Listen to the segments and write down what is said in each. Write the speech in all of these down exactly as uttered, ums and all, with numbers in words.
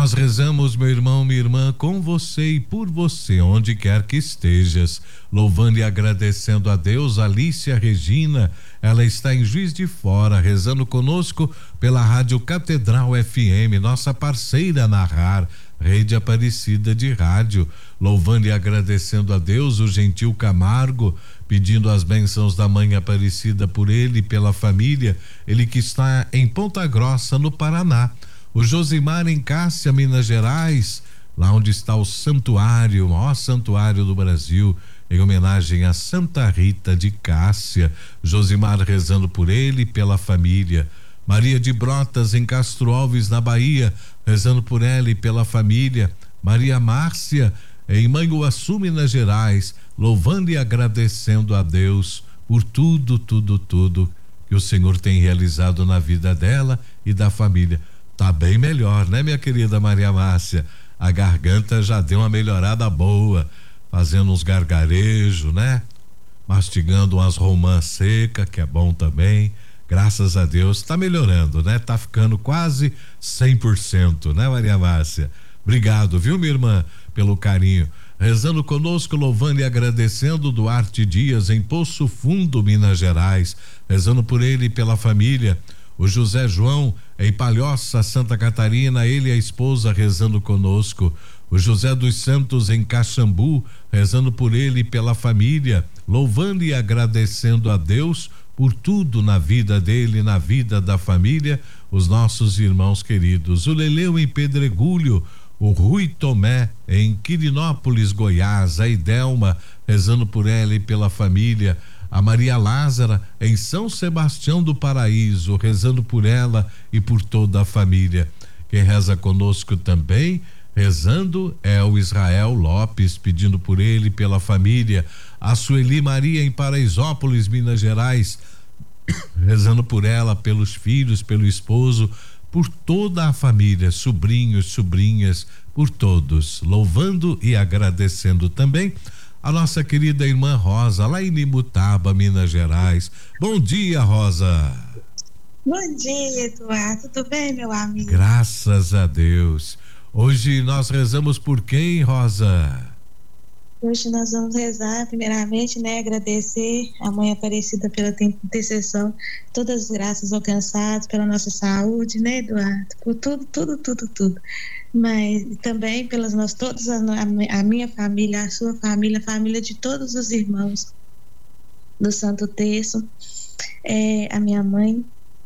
Nós rezamos, meu irmão, minha irmã, com você e por você, onde quer que estejas, louvando e agradecendo a Deus. Alicia Regina, ela está em Juiz de Fora, rezando conosco pela Rádio Catedral F M, nossa parceira na R A R, Rede Aparecida de Rádio, louvando e agradecendo a Deus. O Gentil Camargo, pedindo as bênçãos da Mãe Aparecida por ele e pela família, ele que está em Ponta Grossa, no Paraná. O Josimar em Cássia, Minas Gerais, lá onde está o santuário, o maior santuário do Brasil, em homenagem a Santa Rita de Cássia. Josimar rezando por ele e pela família. Maria de Brotas em Castro Alves, na Bahia, rezando por ela e pela família. Maria Márcia em Manhuaçu, Minas Gerais, louvando e agradecendo a Deus por tudo, tudo, tudo que o Senhor tem realizado na vida dela e da família. Tá bem melhor, né, minha querida Maria Márcia? A garganta já deu uma melhorada boa, fazendo uns gargarejos, né? Mastigando umas romãs secas, que é bom também. Graças a Deus, tá melhorando, né? Tá ficando quase cem por cento, né, Maria Márcia? Obrigado, viu, minha irmã, pelo carinho. Rezando conosco, louvando e agradecendo Duarte Dias em Poço Fundo, Minas Gerais, rezando por ele e pela família. O José João em Palhoça, Santa Catarina, ele e a esposa rezando conosco. O José dos Santos em Caxambu, rezando por ele e pela família, louvando e agradecendo a Deus por tudo na vida dele, na vida da família, os nossos irmãos queridos. O Leleu em Pedregulho, o Rui Tomé em Quirinópolis, Goiás, a Idelma rezando por ela e pela família. A Maria Lázara em São Sebastião do Paraíso, rezando por ela e por toda a família. Quem reza conosco também, rezando, é o Israel Lopes, pedindo por ele e pela família. A Sueli Maria em Paraisópolis, Minas Gerais, rezando por ela, pelos filhos, pelo esposo, por toda a família, sobrinhos, sobrinhas, por todos, louvando e agradecendo também a nossa querida irmã Rosa, lá em Nimutaba, Minas Gerais. Bom dia, Rosa. Bom dia, Eduardo. Tudo bem, meu amigo? Graças a Deus. Hoje nós rezamos por quem, Rosa? Hoje nós vamos rezar, primeiramente, né, agradecer a Mãe Aparecida pela intercessão, todas as graças alcançadas, pela nossa saúde, né, Eduardo? Por tudo, tudo, tudo, tudo. Mas também pelas nós todas, a, a minha família, a sua família, a família de todos os irmãos do Santo Terço, é, a minha mãe.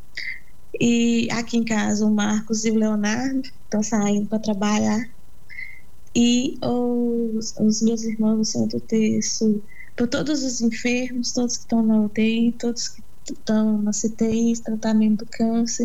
E aqui em casa o Marcos e o Leonardo estão saindo para trabalhar. E os, os meus irmãos do Santo Terço, por todos os enfermos, todos que estão na U T I, todos que estão na C T I, tratamento do câncer,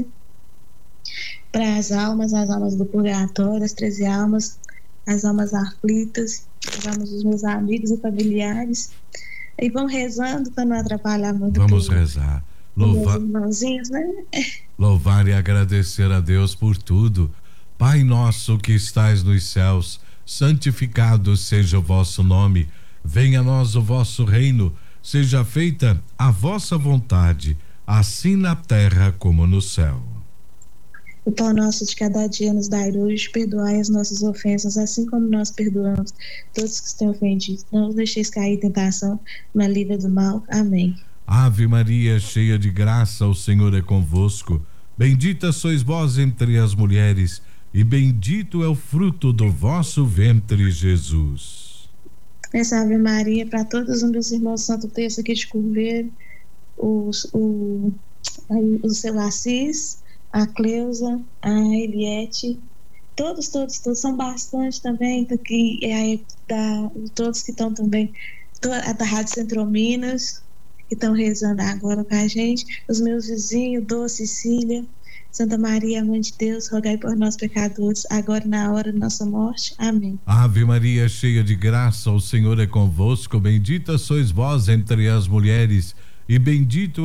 para as almas, as almas do purgatório, as treze almas, as almas aflitas, as almas dos meus amigos e familiares. E vão rezando para não atrapalhar muito. Vamos rezar. Louvar, irmãozinhos, né? Louvar e agradecer a Deus por tudo. Pai nosso que estais nos céus, santificado seja o vosso nome. Venha a nós o vosso reino. Seja feita a vossa vontade, assim na terra como no céu. O pão nosso de cada dia nos dai hoje, perdoai as nossas ofensas, assim como nós perdoamos todos que estão ofendidos. Não nos deixeis cair em tentação, mas livra do mal. Amém. Ave Maria, cheia de graça, o Senhor é convosco. Bendita sois vós entre as mulheres, e bendito é o fruto do vosso ventre, Jesus. Essa Ave Maria para todos os meus irmãos Santo Terço aqui de Curveiro, os, o, o seu Assis, a Cleusa, a Eliette, todos, todos, todos, são bastante também, que, é, da, todos que estão também, a da Rádio Centro Minas, que estão rezando agora com a gente, os meus vizinhos, Dô, Cecília, Santa Maria, Mãe de Deus, rogai por nós pecadores, agora e na hora de nossa morte. Amém. Ave Maria, cheia de graça, o Senhor é convosco, bendita sois vós entre as mulheres, e bendito